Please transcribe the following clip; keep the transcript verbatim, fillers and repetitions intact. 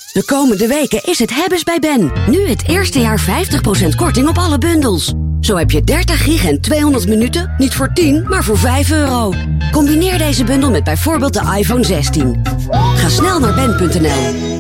De komende weken is het hebben's bij Ben. Nu het eerste jaar vijftig procent korting op alle bundels. Zo heb je dertig gig en tweehonderd minuten, niet voor tien, maar voor vijf euro. Combineer deze bundel met bijvoorbeeld de iPhone zestien. Ga snel naar ben punt n l.